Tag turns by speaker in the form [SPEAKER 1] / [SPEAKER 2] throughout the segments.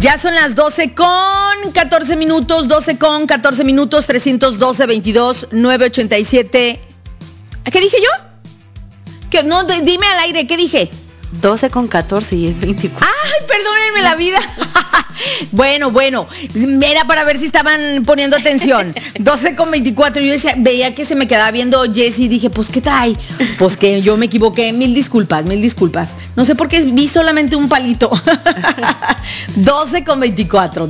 [SPEAKER 1] Ya son las 12:14 minutos, 12:14 312-22-987. ¿Qué dije yo? No, dime al aire, ¿qué dije?
[SPEAKER 2] 12:14 y es 24.
[SPEAKER 1] ¡Ay, perdónenme la vida! Bueno, era para ver si estaban poniendo atención. 12:24, yo veía que se me quedaba viendo Jessy y dije, pues, ¿qué trae? Pues que yo me equivoqué, mil disculpas. No sé por qué vi solamente un palito. 12:24,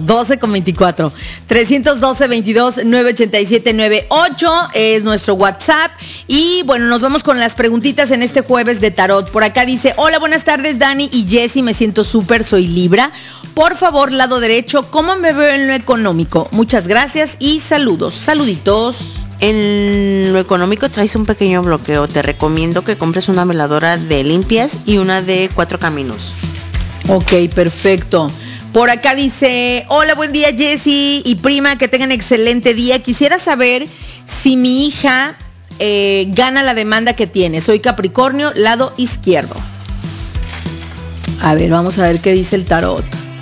[SPEAKER 1] 312-22-987-98 es nuestro WhatsApp. Y bueno, nos vamos con las preguntitas en este jueves de tarot. Por acá dice, hola, buenas tardes, Dani y Jessy, me siento súper, soy Libra. Por favor, lado derecho, ¿cómo me veo en lo económico? Muchas gracias y saludos, saluditos.
[SPEAKER 2] En lo económico traes un pequeño bloqueo. Te recomiendo que compres una veladora de limpias y una de 4 caminos.
[SPEAKER 1] Ok, perfecto. Por acá dice, hola, buen día, Jessy y prima, que tengan excelente día. Quisiera saber si mi hija gana la demanda que tiene. Soy Capricornio, lado izquierdo. A ver, vamos a ver qué dice el tarot.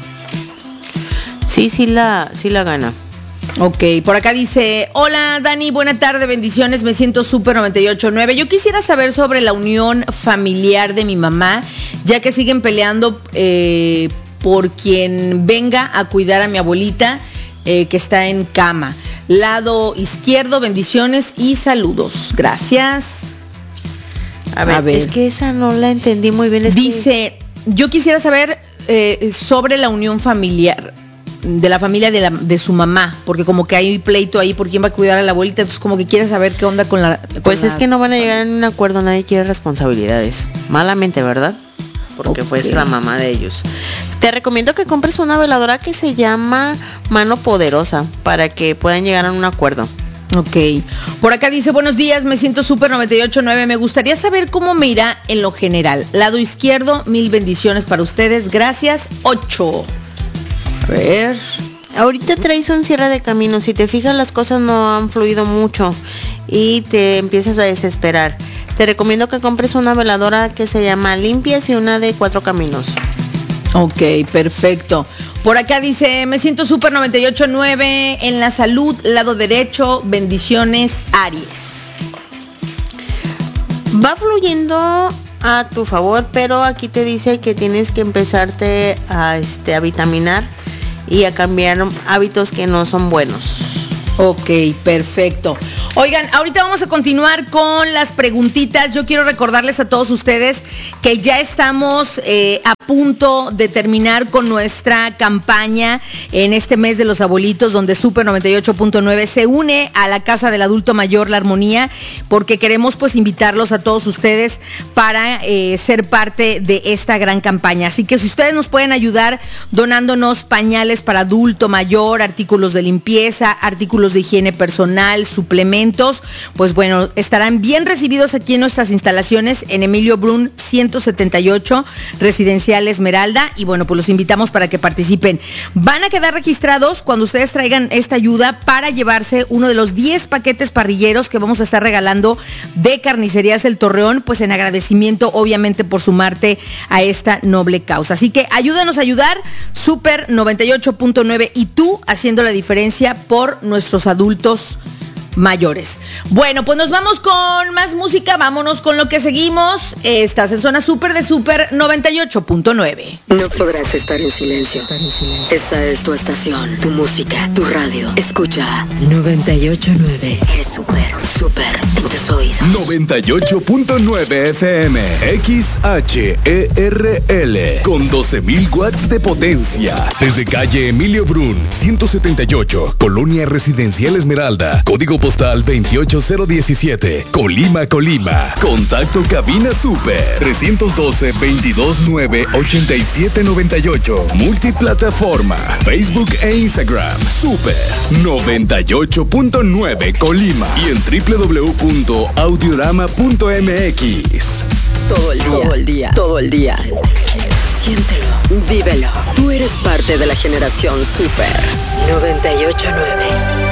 [SPEAKER 2] Sí la gana.
[SPEAKER 1] Ok, por acá dice, hola Dani, buena tarde, bendiciones, me siento súper 98.9. Yo quisiera saber sobre la unión familiar de mi mamá, ya que siguen peleando por quien venga a cuidar a mi abuelita que está en cama. Lado izquierdo, bendiciones y saludos. Gracias.
[SPEAKER 2] A ver. Es que esa no la entendí muy bien.
[SPEAKER 1] Dice, yo quisiera saber sobre la unión familiar de la familia de su mamá, porque como que hay pleito ahí por quién va a cuidar a la abuelita, entonces como que quiere saber qué onda con la...
[SPEAKER 2] Es que no van a llegar en un acuerdo, nadie quiere responsabilidades. Malamente, ¿verdad? Porque fue la mamá de ellos. Te recomiendo que compres una veladora que se llama Mano Poderosa para que puedan llegar a un acuerdo.
[SPEAKER 1] Ok. Por acá dice, buenos días, me siento súper 98.9. Me gustaría saber cómo me irá en lo general. Lado izquierdo, 1000 bendiciones para ustedes. Gracias. 8. A ver.
[SPEAKER 2] Ahorita traes un cierre de camino. Si te fijas, las cosas no han fluido mucho y te empiezas a desesperar. Te recomiendo que compres una veladora que se llama Limpias y una de 4 caminos.
[SPEAKER 1] Ok, perfecto. Por acá dice, me siento súper 98.9 en la salud, lado derecho, bendiciones, Aries.
[SPEAKER 2] Va fluyendo a tu favor, pero aquí te dice que tienes que empezarte a vitaminar y a cambiar hábitos que no son buenos.
[SPEAKER 1] Ok, perfecto. Oigan, ahorita vamos a continuar con las preguntitas. Yo quiero recordarles a todos ustedes que ya estamos a punto de terminar con nuestra campaña en este mes de los abuelitos, donde Super 98.9 se une a la Casa del Adulto Mayor La Armonía, porque queremos pues invitarlos a todos ustedes para ser parte de esta gran campaña. Así que si ustedes nos pueden ayudar donándonos pañales para adulto mayor, artículos de limpieza, artículos de higiene personal, suplementos, pues bueno, estarán bien recibidos aquí en nuestras instalaciones en Emilio Brun 178, Residencial Esmeralda, y bueno, pues los invitamos para que participen. Van a quedar registrados cuando ustedes traigan esta ayuda para llevarse uno de los 10 paquetes parrilleros que vamos a estar regalando de Carnicerías del Torreón, pues en agradecimiento obviamente por sumarte a esta noble causa. Así que ayúdanos a ayudar, Super 98.9 y tú haciendo la diferencia por nuestros adultos mayores. Bueno, pues nos vamos con más música, vámonos con lo que seguimos. Estás en Zona Super de Super 98.9.
[SPEAKER 3] No podrás estar en silencio. Esta es tu estación, tu música, tu radio. Escucha 98.9. Eres super en tus oídos.
[SPEAKER 4] 98.9 FM XHERL con 12,000 watts de potencia. Desde calle Emilio Brun 178, Colonia Residencial Esmeralda, código postal 28017, Colima. Contacto cabina Super 312-229-8798. Multiplataforma, Facebook e Instagram. Super 98.9 Colima y en www.audiorama.mx.
[SPEAKER 3] Todo el día. Siéntelo, vívelo. Tú eres parte de la generación Super 98.9.